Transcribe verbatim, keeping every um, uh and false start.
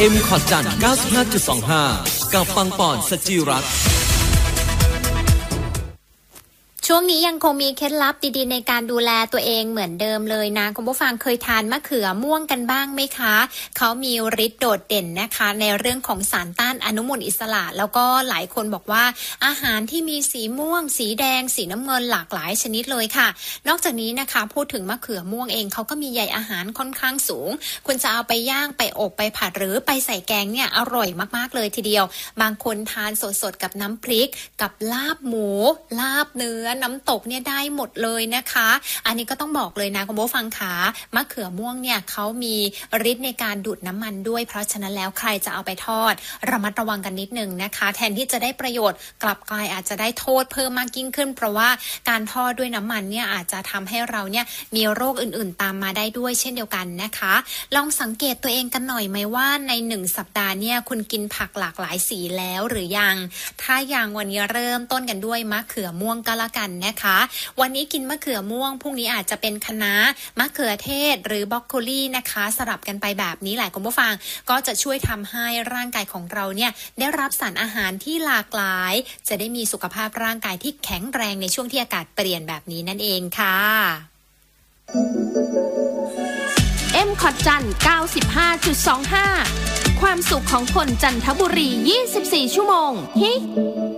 เอ็ม คอร์ดจัน เก้าสิบห้าจุดสองห้า กับปังปอนสจิรัตน์ช่วงนี้ยังคงมีเคล็ดลับดีๆในการดูแลตัวเองเหมือนเดิมเลยนะคุณผู้ฟังเคยทานมะเขือม่วงกันบ้างไหมคะเขามีฤทธิ์โดดเด่นนะคะในเรื่องของสารต้านอนุมูลอิสระแล้วก็หลายคนบอกว่าอาหารที่มีสีม่วงสีแดงสีน้ำเงินหลากหลายชนิดเลยค่ะนอกจากนี้นะคะพูดถึงมะเขือม่วงเองเขาก็มีใยอาหารค่อนข้างสูงคุณจะเอาไปย่างไปอบไปผัดหรือไปใส่แกงเนี่ยอร่อยมากๆเลยทีเดียวบางคนทานสดๆกับน้ำพริกกับลาบหมูลาบเนื้อน้ำตกเนี่ยได้หมดเลยนะคะอันนี้ก็ต้องบอกเลยนะคุณผู้ฟังขามะเขือม่วงเนี่ยเขามีฤทธิ์ในการดูดน้ำมันด้วยเพราะฉะนั้นแล้วใครจะเอาไปทอดระมัดระวังกันนิดนึงนะคะแทนที่จะได้ประโยชน์กลับกลายอาจจะได้โทษเพิ่มมากยิ่งขึ้นเพราะว่าการทอดด้วยน้ำมันเนี่ยอาจจะทำให้เราเนี่ยมีโรคอื่นๆตามมาได้ด้วยเช่นเดียวกันนะคะลองสังเกตตัวเองกันหน่อยไหมว่าในหนึ่งสัปดาห์เนี่ยคุณกินผักหลากหลายสีแล้วหรือยังถ้ายังวันนี้เริ่มต้นกันด้วยมะเขือม่วงก็แล้วกันนะคะวันนี้กินมะเขือม่วงพรุ่งนี้อาจจะเป็นคะน้ามะเขือเทศหรือบรอกโคลีนะคะสลับกันไปแบบนี้แหละคุณผู้ฟังก็จะช่วยทำให้ร่างกายของเราเนี่ยได้รับสารอาหารที่หลากหลายจะได้มีสุขภาพร่างกายที่แข็งแรงในช่วงที่อากาศเปลี่ยนแบบนี้นั่นเองค่ะเอ็ม คอร์ดจัน เก้าสิบห้าจุดสองห้า ความสุขของคนจันทบุรียี่สิบสี่ชั่วโมงฮิ